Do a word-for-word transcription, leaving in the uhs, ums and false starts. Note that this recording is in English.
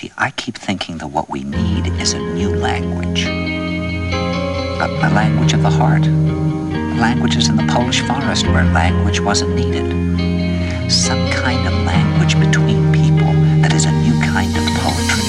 see, I keep thinking that what we need is a new language. A, a language of the heart. Languages in the Polish forest where language wasn't needed. Some